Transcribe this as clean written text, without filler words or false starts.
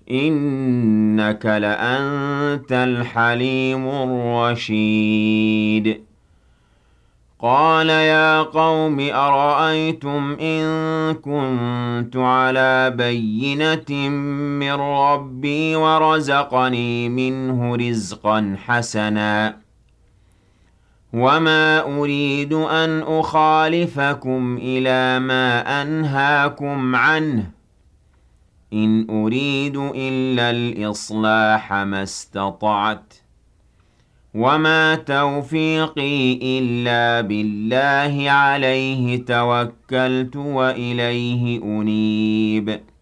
إِنَّكَ لَأَنتَ الْحَلِيمُ الرَّشِيدُ قَالَ يَا قَوْمِ أَرَأَيْتُمْ إِن كُنتُ عَلَىٰ بَيِّنَةٍ مِّن رَّبِّي وَرَزَقَنِي مِنْهُ رِزْقًا حَسَنًا وَمَا أُرِيدُ أَنْ أُخَالِفَكُمْ إِلَىٰ مَا أَنْهَاكُمْ عَنْهُ ۚ إِنْ أُرِيدُ إِلَّا الْإِصْلَاحَ مَا اسْتَطَعْتُ ۚ وَمَا تَوْفِيقِي إِلَّا بِاللَّهِ ۚ عَلَيْهِ تَوَكَّلْتُ وَإِلَيْهِ أُنِيبُ